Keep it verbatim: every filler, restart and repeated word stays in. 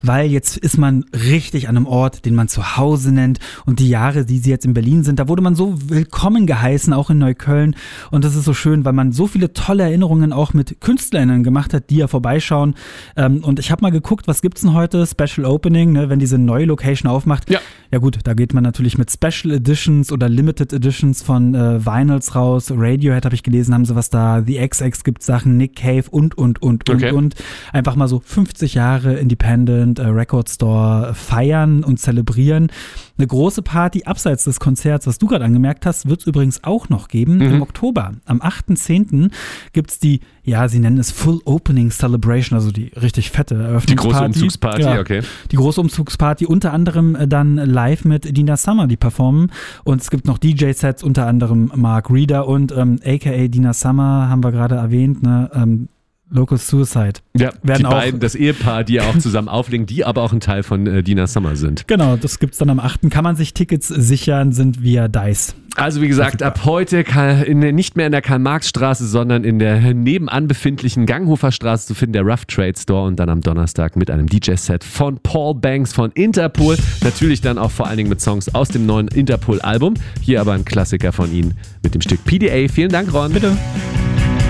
weil jetzt ist man richtig an einem Ort, den man zu Hause nennt und die Jahre, die sie jetzt in Berlin sind, da wurde man so willkommen geheißen, auch in Neukölln und das ist so schön, weil man so viele tolle Erinnerungen auch mit KünstlerInnen gemacht hat, die ja vorbeischauen und ich habe mal geguckt, was gibt's denn heute, Special Opening, ne, wenn diese neue Location aufmacht. Ja. Ja gut, da geht man natürlich mit Special Editions oder Limited Editions von äh, Vinyls raus, Radiohead habe ich gelesen, haben sie was da, The X X gibt Sachen, Nick Cave und, und, und, und, Okay. und. Einfach mal so fünfzig Jahre Independent äh, Record Store feiern und zelebrieren. Eine große Party abseits des Konzerts, was du gerade angemerkt hast, wird es übrigens auch noch geben. Mhm. Im Oktober, am achten zehnten gibt's die, ja, sie nennen es Full Opening Celebration, also die richtig fette Eröffnungsparty. Die große Umzugsparty, ja, okay. Die große Umzugsparty, unter anderem äh, dann live mit Dina Summer, die performen. Und es gibt noch D J-Sets, unter anderem Mark Reeder und ähm, aka Dina Summer, haben wir gerade erwähnt, ne, ähm, Local Suicide. Ja, Werden die beiden, das Ehepaar, die ja auch zusammen auflegen, die aber auch ein Teil von äh, Dina Summer sind. Genau, das gibt's dann am achten Kann man sich Tickets sichern, sind via Dice. Also wie gesagt, ab heute in, nicht mehr in der Karl-Marx-Straße, sondern in der nebenan befindlichen Ganghofer Straße zu finden, der Rough Trade Store und dann am Donnerstag mit einem D J-Set von Paul Banks von Interpol. Natürlich dann auch vor allen Dingen mit Songs aus dem neuen Interpol-Album. Hier aber ein Klassiker von ihnen mit dem Stück P D A. Vielen Dank, Ron. Bitte.